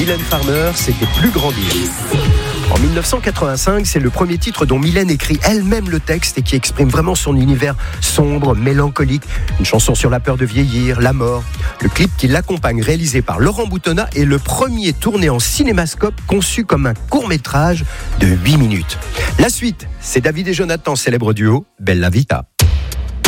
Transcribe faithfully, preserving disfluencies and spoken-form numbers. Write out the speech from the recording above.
Mylène Farmer, c'était plus grandiose. En dix-neuf cent quatre-vingt-cinq, c'est le premier titre dont Mylène écrit elle-même le texte et qui exprime vraiment son univers sombre, mélancolique. Une chanson sur la peur de vieillir, la mort. Le clip qui l'accompagne, réalisé par Laurent Boutonnat, est le premier tourné en cinémascope conçu comme un court-métrage de huit minutes. La suite, c'est David et Jonathan, célèbre duo Bella Vita.